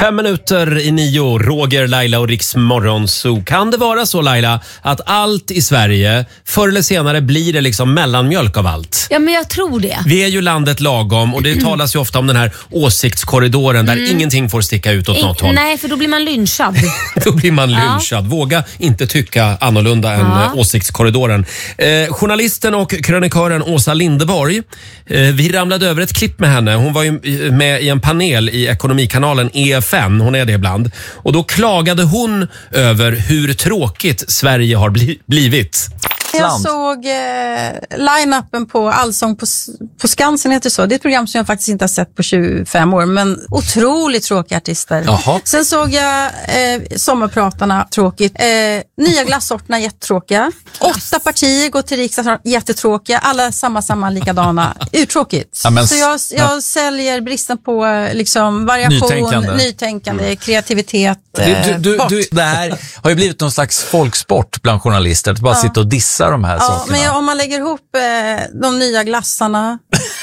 8:05, Roger, Laila och Riks Morgonzoo. Kan det vara så, Laila, att allt i Sverige förr eller senare blir det liksom mellanmjölk av allt? Ja, men jag tror det. Vi är ju landet lagom och det talas ju ofta om den här åsiktskorridoren där ingenting får sticka ut åt något håll. Nej, för då blir man lynchad. Då blir man lynchad. Våga inte tycka annorlunda än åsiktskorridoren. Journalisten och krönikören Åsa Linderborg, vi ramlade över ett klipp med henne. Hon var ju med i en panel i Ekonomikanalen EFN, hon är det ibland. Och då klagade hon över hur tråkigt Sverige har blivit. Jag såg line-upen på Allsång på Skansen heter så. Det är ett program som jag faktiskt inte har sett på 25 år, men otroligt tråkiga artister. Jaha. Sen såg jag Sommarpratarna, tråkigt. Nya glassorterna, jättetråkiga. 8 partier går till riksdagen, jättetråkiga. Alla samma likadana. Uttråkigt. Ja, så jag säljer bristen på liksom variation, nytänkande, kreativitet. Det här har ju blivit någon slags folksport bland journalister. Att bara sitta och dissa de här sakerna. Men om man lägger ihop de nya glassarna,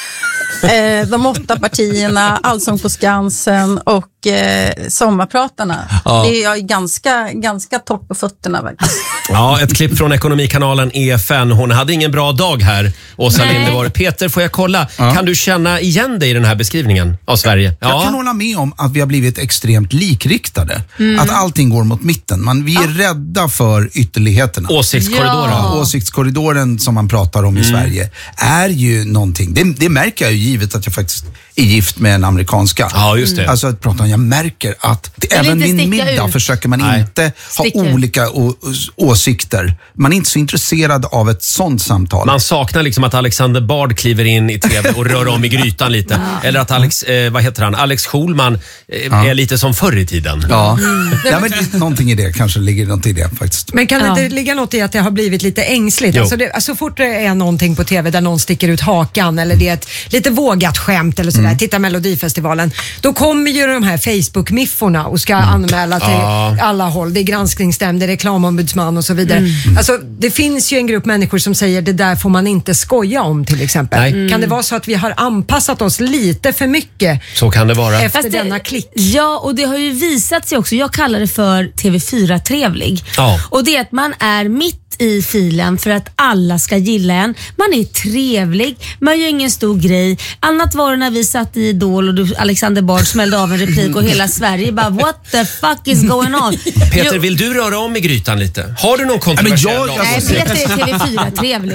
de 8 partierna, Allsång på Skansen och Sommarpratarna. Det är ganska torrt på fötterna faktiskt. Ja, ett klipp från Ekonomikanalen EFN. Hon hade ingen bra dag här, Åsa Linderborg. Peter, får jag kolla? Kan du känna igen dig i den här beskrivningen av Sverige? Jag kan hålla med om att vi har blivit extremt likriktade. Att allting går mot mitten. Vi är rädda för ytterligheterna. Åsiktskorridoren. Åsiktskorridoren som man pratar om i Sverige är ju någonting. Det märker jag ju, givet att jag faktiskt är gift med en amerikanska. Ja, just det. Alltså att prata om, jag märker att även vid middag försöker man inte ha olika åsikter. Man är inte så intresserad av ett sånt samtal. Man saknar liksom att Alexander Bard kliver in i tv och rör om i grytan lite. Eller att Alex Schulman är lite som förr i tiden. Ja, men någonting i det, kanske ligger något i det faktiskt. Men kan det inte ligga något i att det har blivit lite ängsligt? Alltså så fort det är någonting på tv där någon sticker ut hakan eller det är ett lite vågat skämt eller sådär, titta Melodifestivalen, då kommer ju de här Facebook-mifforna och ska anmäla till alla håll. Det är granskningsnämnd, det är reklamombudsman och så vidare. Alltså det finns ju en grupp människor som säger det där får man inte skoja om till exempel. Kan det vara så att vi har anpassat oss lite för mycket? Så kan det vara. Efter denna klick. Ja, och det har ju visat sig också. Jag kallar det för TV4-trevlig. Ja. Och det är att man är mitt i filen för att alla ska gilla en. Man är trevlig, man gör ingen stor grej. Annat var det när vi satt i Idol och Alexander Bard smällde av en replik och hela Sverige bara, what the fuck is going on? Peter, vill du röra om i grytan lite? Har du någon kontroversiell lag? Nej, Peter är TV4-trevlig.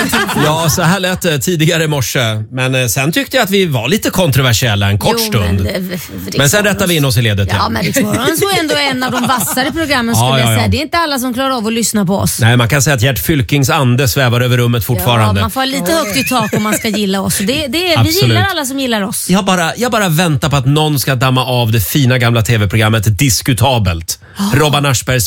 Ja, så här lät det tidigare i morse. Men sen tyckte jag att vi var lite kontroversiella en kort stund. Men sen rättar vi in oss i ledet. Ja, men Riks Morgonzoo är ändå en av de vassare programmen skulle jag säga. Det är inte alla som klarar av att lyssna på oss. Nej, man kan säga att Gert Fylkings ande svävar över rummet fortfarande. Ja, man får lite högt i tak om man ska gilla oss. Vi gillar alla som gillar oss. Jag bara väntar på att någon ska damma av det fina gamla tv-programmet Diskutabelt. Robban Aschbergs